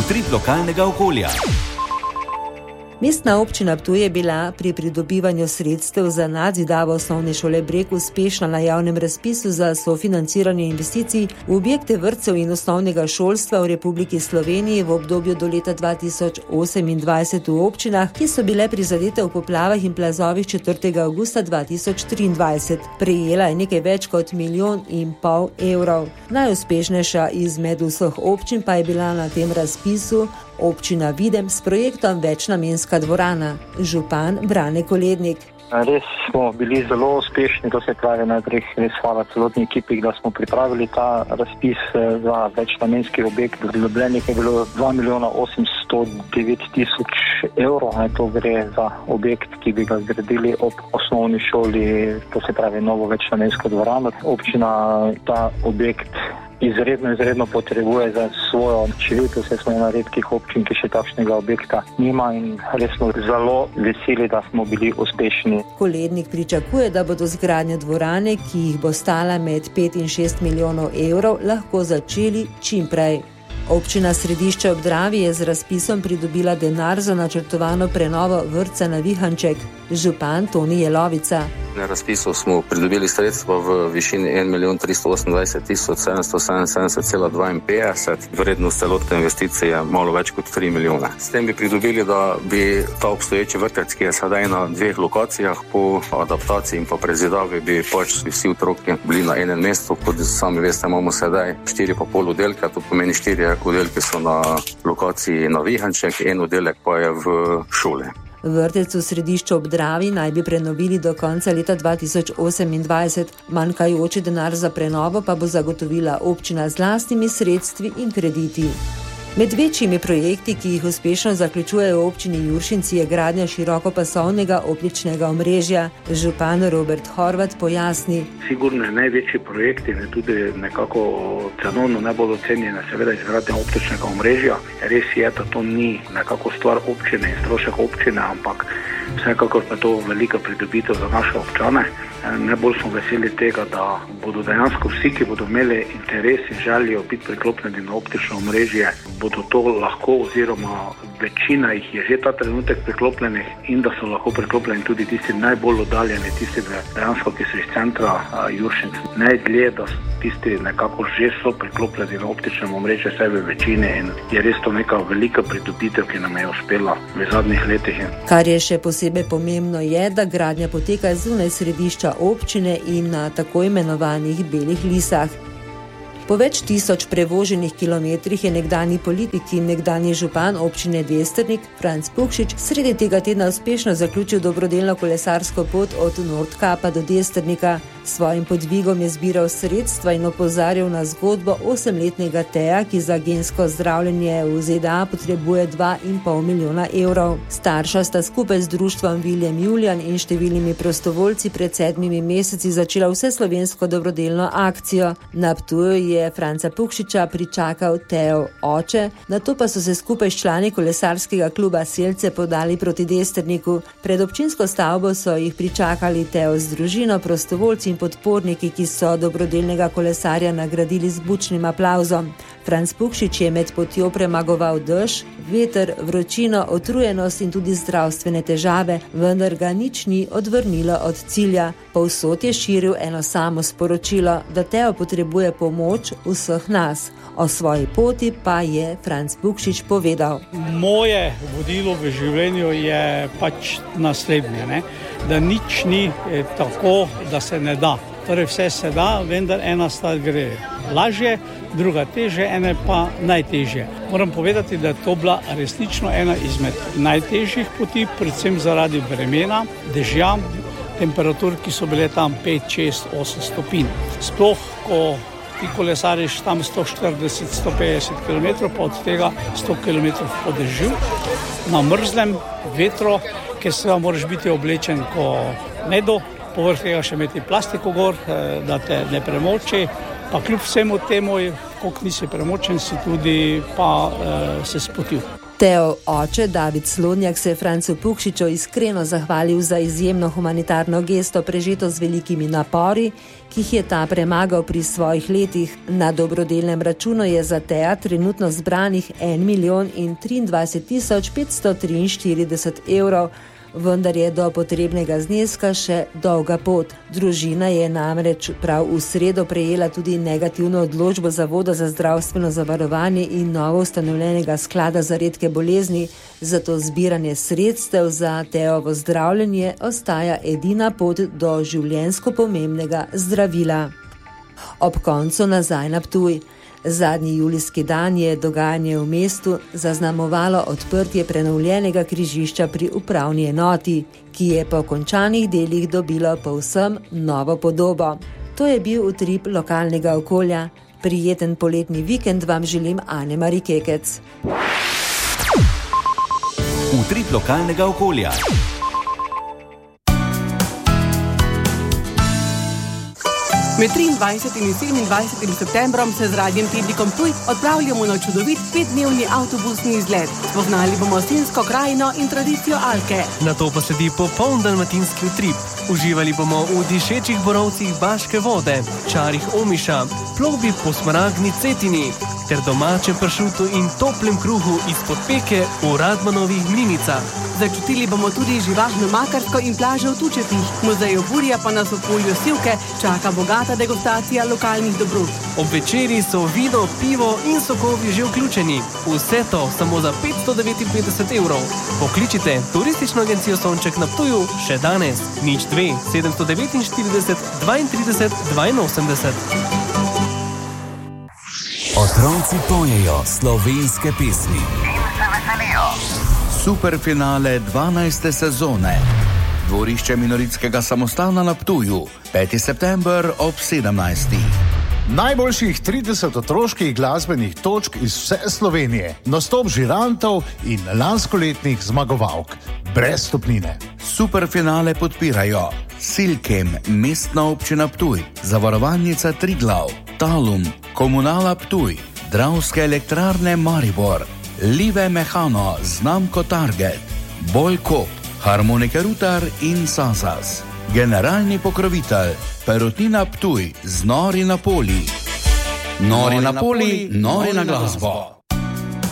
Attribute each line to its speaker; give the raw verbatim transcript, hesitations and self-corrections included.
Speaker 1: prid lokalnega okolja.
Speaker 2: Mestna občina Ptuj je bila pri pridobivanju sredstev za nadzidavo osnovne šole Breg uspešna na javnem razpisu za sofinanciranje investicij v objekte vrtcev in osnovnega šolstva v Republiki Sloveniji v obdobju do leta dva tisoč osemindvajset v občinah, ki so bile prizadete v poplavah in plazovih četrtega avgusta dva tisoč triindvajset. Prejela je nekaj več kot milijon in pol evrov. Najuspešnejša izmed vseh občin pa je bila na tem razpisu občina Videm s projektom Večnamenska dvorana. Župan Brane Kolednik.
Speaker 3: Res smo bili zelo uspešni, to se pravi najprej res hvala celotni ekipi, da smo pripravili ta razpis za večnamenski objekt. Dobljenih je bilo dva milijona osemsto devet tisoč evrov, to gre za objekt, ki bi ga zgradili ob osnovni šoli, to se pravi novo večnamensko dvorano. Občina ta objekt izredno, izredno potrebuje za svojo širitev, saj smo ena redkih občin, ki še takšnega objekta nima in res smo zelo veseli, da smo bili uspešni.
Speaker 2: Kolednik pričakuje, da bodo z gradnjo dvorane, ki jih bo stala med pet in šest milijonov evrov, lahko začeli čim prej. Občina Središče ob Dravi je z razpisom pridobila denar za načrtovano prenovo vrtca na Vihanček. Župan Toni Jelovica.
Speaker 4: Na razpisu smo pridobili sredstva v višini en milijon tristo osemindvajset tisoč sedemsto sedeminsedemdeset cela dvainpetdeset, vrednost celotne investicije malo več kot tri milijone. S tem bi pridobili, da bi ta obstoječi vrtec, ki je sedaj na dveh lokacijah, po adaptaciji in pa prezidavi bi pač vsi otroki bili na enem mestu. Kot sami veste, imamo sedaj štiri pa pol oddelka, to pomeni štiri oddelki so na lokaciji na Vihanček, en oddelek pa je v šoli.
Speaker 2: Vrtec v Središču ob Dravi naj bi prenovili do konca leta dva tisoč osemindvajset. Manjkajoči denar za prenovo pa bo zagotovila občina z lastnimi sredstvi in krediti. Med večjimi projekti, ki jih uspešno zaključujejo v občini Juršinci, je gradnja širokopasovnega optičnega omrežja. Župan Robert Horvat pojasni.
Speaker 5: Sigurno je največji projekt in je tudi nekako cenovno najbolj ocenjen, seveda izgradnja optičnega omrežja. Res je, da to ni nekako stvar občine in strošek občine, ampak vsekakor pa to velika pridobitev za naše občane. Najbolj smo veseli tega, da bodo dejansko vsi, ki bodo imeli interes in želijo biti priklopljeni na optično omrežje, bodo to lahko oziroma večina jih je že ta trenutek priklopljenih in da so lahko priklopljeni tudi tisti najbolj oddaljeni, tisti dejansko, ki so iz centra Juršinc. Najdlje, da tisti nekako že so priklopljeni na optičnem omrežju sebe večine in je res to neka velika pridobitev, ki nam je uspela v zadnjih letih.
Speaker 2: Kar je še posebej pomembno je, da gradnja poteka zunaj središča občine in na tako imenovanih belih lisah. Po več tisoč prevoženih kilometrih je nekdanji politik in nekdanji župan občine Destrnik Franc Pukšič sredi tega tedna uspešno zaključil dobrodelno kolesarsko pot od Nordkapa do Destrnika. Svojim podvigom je zbiral sredstva in opozarjal na zgodbo osemletnega Teja, ki za gensko zdravljenje v Z D A potrebuje dva in pol milijona evrov. Starša sta skupaj z društvom Viljem Julijan in številnimi prostovoljci pred sedmimi meseci začela vseslovensko dobrodelno akcijo. Na Ptuju je Franca Pukšiča pričakal Tejev oče, nato pa so se skupaj s člani kolesarskega kluba Selce podali proti Destrniku. Pred občinsko stavbo so jih pričakali Tejev z družino, prostovoljci in podporniki, ki so dobrodelnega kolesarja nagradili z bučnim aplavzom. Franc Pukšič je med potjo premagoval dež, veter, vročino, utrujenost in tudi zdravstvene težave, vendar ga nič ni odvrnilo od cilja. Povsod je širil eno samo sporočilo, da Teo potrebuje pomoč vseh nas. O svoji poti pa je Franc Pukšič povedal.
Speaker 6: Moje vodilo v življenju je pač naslednje, ne? Da nič ni tako, da se ne da. Torej vse se da, vendar ena stvar gre lažje, druga težje, ene pa najtežje. Moram povedati, da je to bila resnično ena izmed najtežjih poti, predvsem zaradi vremena, dežja, temperatur, ki so bile tam pet, šest, osem stopinj. Sploh, ko ti kolesariš tam sto štirideset do sto petdeset kilometrov, pa od tega sto kilometrov po dežju, na mrzlem vetru, ker seveda moraš biti oblečen ko medo, povrh tega še imeti plastiko gor, da te ne premoči, pa kljub vsemu temu, koliko nisi premočen, si tudi pa eh, se spotil.
Speaker 2: Teo oče David Slodnjak se je Francu Pukšiču iskreno zahvalil za izjemno humanitarno gesto, prežeto z velikimi napori, ki jih je ta premagal pri svojih letih. Na dobrodelnem računu je za Teja trenutno zbranih en milijon in triindvajset tisoč petsto triinštirideset evrov, vendar je do potrebnega zneska še dolga pot. Družina je namreč prav v sredo prejela tudi negativno odločbo Zavoda za zdravstveno zavarovanje in novo ustanovljenega sklada za redke bolezni, zato zbiranje sredstev za Teovo zdravljenje ostaja edina pot do življenjsko pomembnega zdravila. Ob koncu nazaj na Ptuj. Zadnji julijski dan je dogajanje v mestu zaznamovalo odprtje prenovljenega križišča pri upravni enoti, ki je po končanih delih dobilo povsem novo podobo. To je bil utrip lokalnega okolja. Prijeten poletni vikend vam želim Ane-Mari Kekec.
Speaker 1: Utrip lokalnega okolja.
Speaker 7: Med triindvajsetim in sedemindvajsetim septembrom se z Radiem Tednikom Ptuj odpravljamo na čudovit petdnevni avtobusni izlet. Spoznali bomo Sinjsko krajino in tradicijo Alke.
Speaker 8: Nato pa sledi popoln dalmatinski utrip. Uživali bomo v dišečih borovcih Baške vode, čarih Omiša, plovbi po smaragdni Cetini ter domačem pršutu in toplem kruhu izpod peke v Radmanovih mlinicah.
Speaker 7: Začutili bomo tudi živahno Makarsko in plažo v Tučepih. Muzej Burja pa nas v polju Sivke čaka bogata degustacija lokalnih dobrot.
Speaker 8: Ob večeri so vino, pivo in sokovi že vključeni. Vse to samo za petsto devetinpetdeset evrov. Pokličite Turistično agencijo Sonček na Ptuju še danes. nič dve sedemsto devetinštirideset dvaintrideset dvainosemdeset.
Speaker 1: Otroci pojejo slovenske pesmi.
Speaker 9: In se veselijo.
Speaker 10: Superfinale dvanajste sezone. Dvorišče Minoritskega samostana na Ptuju. peti september ob sedemnajstih.
Speaker 11: Najboljših trideset otroških glasbenih točk iz vse Slovenije. Nastop žirantov in lanskoletnih zmagovalk. Brez stopnine.
Speaker 10: Superfinale podpirajo Silkem, Mestna občina Ptuj, Zavarovalnica Triglav, Talum, Komunala Ptuj, Dravske elektrarne Maribor, Live Mehano, znamko Target, Bolkop, Harmonike Rutar in Sazas. Generalni pokrovitelj Perutnina Ptuj z Nori na Poli. Nori na Poli, nori na glasbo.